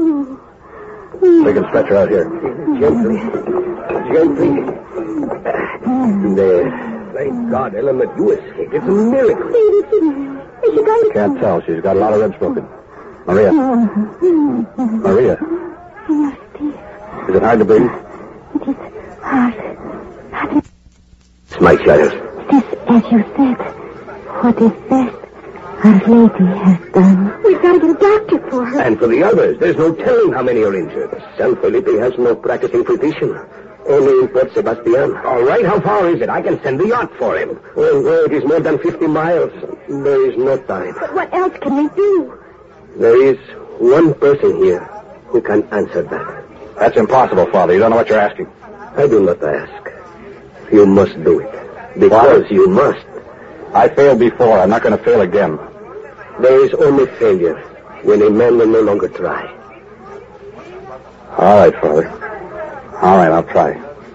We can stretch her out here. Gently. There. Thank God, Ellen, that you escaped. It's a miracle. Is she going to... Can't tell. She's got a lot of ribs broken. Maria. Maria. Yes, Steve. Is it hard to breathe? It is hard. It's my child. It is, as you said, what is best Our Lady has done. We've got to get a doctor for her. And for the others, there's no telling how many are injured. San Felipe has no practicing physician. Only in Port Sebastian. All right, how far is it? I can send the yacht for him. Well, it is more than 50 miles. There is no time. But what else can we do? There is one person here who can answer that. That's impossible, Father. You don't know what you're asking. I do not ask. You must do it. Because you must. I failed before. I'm not going to fail again. There is only failure when a man will no longer try. All right, Father. All right, I'll try.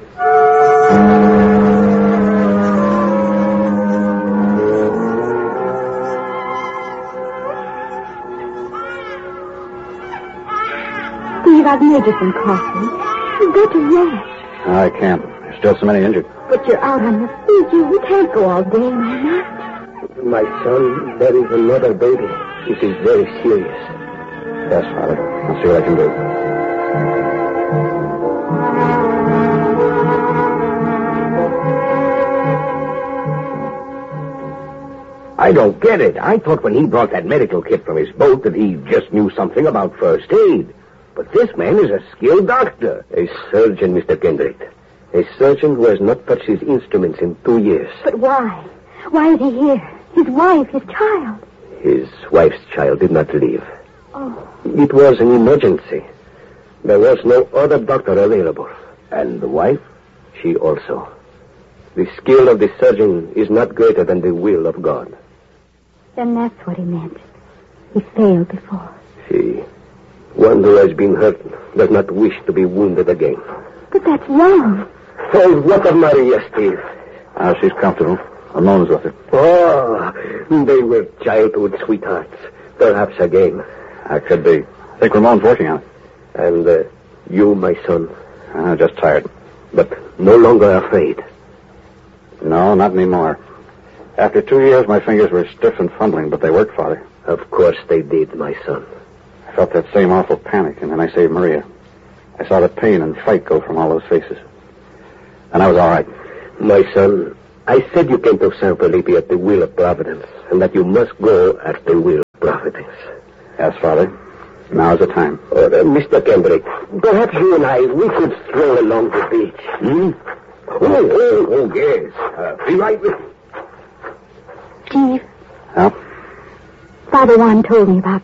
Steve, I've made you some coffee. You've got to rest. I can't. There's still so many injured. But you're out on your feet. You can't go all day and all night. My son, there is another baby. It is very serious. Yes, Father. I'll see what I can do. I don't get it. I thought when he brought that medical kit from his boat that he just knew something about first aid. But this man is a skilled doctor. A surgeon, Mr. Kendrick. A surgeon who has not touched his instruments in 2 years. But why? Why is he here? His wife, his child. His wife's child did not live. Oh. It was an emergency. There was no other doctor available. And the wife, she also. The skill of the surgeon is not greater than the will of God. Then that's what he meant. He failed before. See, one who has been hurt does not wish to be wounded again. But that's wrong. So what of Maria, Steve? She's comfortable. Ramon's with her. Oh, they were childhood sweethearts. Perhaps again. That could be. I think Ramon's working on it. And you, my son? I'm just tired. But no longer afraid. No, not anymore. After 2 years, my fingers were stiff and fumbling, but they worked, Father. Of course they did, my son. I felt that same awful panic, and then I saved Maria. I saw the pain and fright go from all those faces. And I was all right. My son, I said you came to San Felipe at the will of Providence, and that you must go at the will of Providence. Yes, Father. Now's the time. Mr. Kendrick, perhaps you and I, we could stroll along the beach. Oh, yes. Be right with you. Steve. Yeah? Father Juan told me about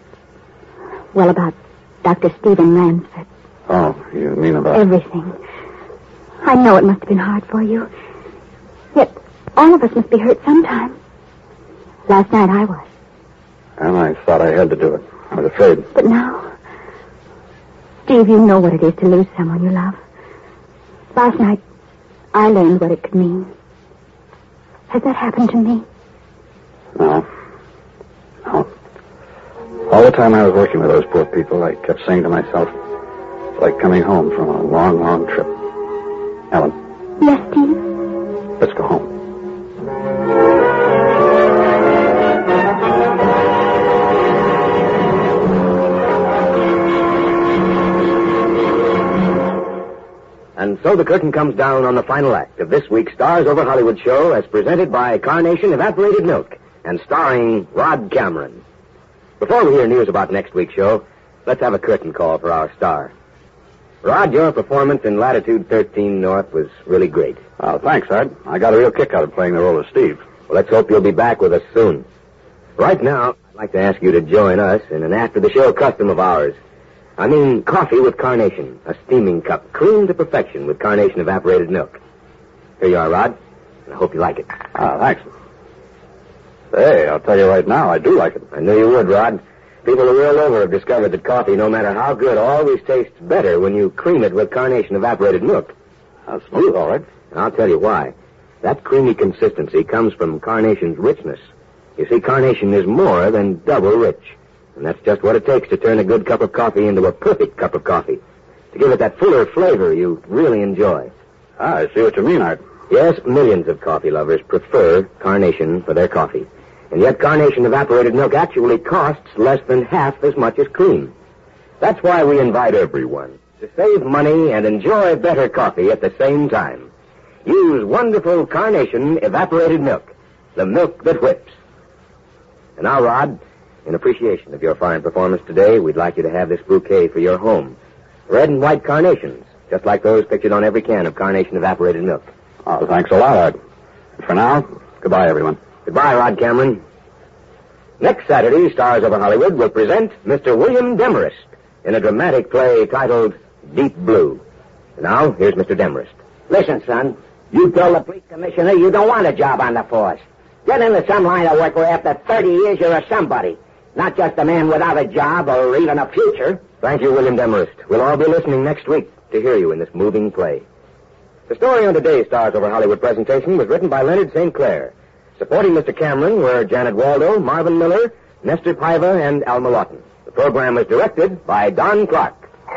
Dr. Stephen Ransford. Oh, you mean about... Everything. I know it must have been hard for you. Yet, all of us must be hurt sometime. Last night I was. And I thought I had to do it. I was afraid. But now... Steve, you know what it is to lose someone you love. Last night, I learned what it could mean. Has that happened to me? No. All the time I was working with those poor people, I kept saying to myself, it's like coming home from a long, long trip. Ellen. Yes, Steve? Let's go home. And so the curtain comes down on the final act of this week's Stars Over Hollywood show as presented by Carnation Evaporated Milk and starring Rod Cameron. Before we hear news about next week's show, let's have a curtain call for our star. Rod, your performance in Latitude 13 North was really great. Oh, thanks, Art. I got a real kick out of playing the role of Steve. Well, let's hope you'll be back with us soon. Right now, I'd like to ask you to join us in an after-the-show custom of ours. I mean, coffee with Carnation, a steaming cup, creamed to perfection with Carnation Evaporated Milk. Here you are, Rod, and I hope you like it. Thanks. Hey, I'll tell you right now, I do like it. I knew you would, Rod. People the world over have discovered that coffee, no matter how good, always tastes better when you cream it with Carnation Evaporated Milk. That's smooth, all right. I'll tell you why. That creamy consistency comes from Carnation's richness. You see, Carnation is more than double rich. And that's just what it takes to turn a good cup of coffee into a perfect cup of coffee. To give it that fuller flavor you really enjoy. Ah, I see what you mean, Art. Yes, millions of coffee lovers prefer Carnation for their coffee. And yet Carnation evaporated milk actually costs less than half as much as cream. That's why we invite everyone to save money and enjoy better coffee at the same time. Use wonderful Carnation evaporated milk, the milk that whips. And now, Rod, in appreciation of your fine performance today, we'd like you to have this bouquet for your home. Red and white carnations, just like those pictured on every can of Carnation evaporated milk. Oh, thanks a lot, Art. For now, goodbye, everyone. Goodbye, Rod Cameron. Next Saturday, Stars Over Hollywood will present Mr. William Demarest in a dramatic play titled Deep Blue. And now, here's Mr. Demarest. Listen, son, you told the police commissioner you don't want a job on the force. Get into some line of work where after 30 years you're a somebody. Not just a man without a job or even a future. Thank you, William Demarest. We'll all be listening next week to hear you in this moving play. The story on today's Stars Over Hollywood presentation was written by Leonard St. Clair. Supporting Mr. Cameron were Janet Waldo, Marvin Miller, Nestor Paiva, and Alma Lawton. The program was directed by Don Clark.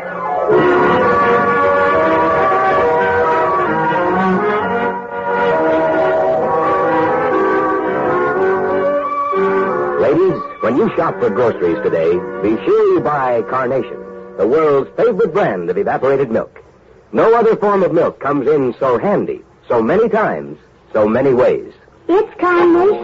Ladies, when you shop for groceries today, be sure you buy Carnation, the world's favorite brand of evaporated milk. No other form of milk comes in so handy, so many times, so many ways. It's Carnation.